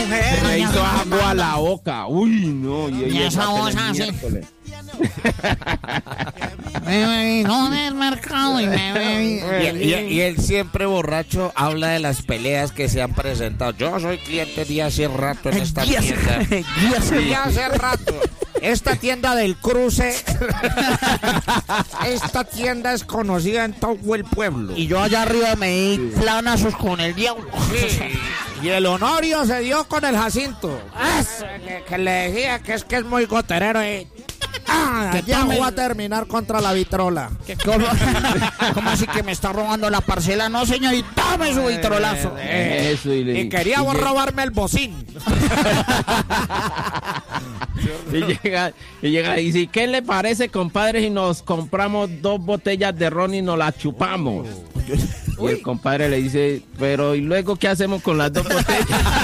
mujer. Me hizo agua a la boca. Uy, no. Y esa voz así. Me bebí con el mercado y me bebí. Y él siempre borracho habla de las peleas que se han presentado. Yo soy cliente de hace rato en esta tienda. De hace rato. Esta tienda del cruce. Esta tienda es conocida en todo el pueblo. Y yo allá arriba me di planazos con el diablo. Sí. Y el Honorio se dio con el Jacinto. Que le decía que es muy goterero. Ya voy a terminar contra la vitrola. ¿Cómo así que me está robando la parcela? No, señor, y dame su vitrolazo. Eso, Y quería robarme el bocín. y llega y dice, ¿qué le parece, compadre, si nos compramos 2 botellas de ron y nos las chupamos? Y el compadre le dice, pero ¿y luego qué hacemos con las 2 botellas?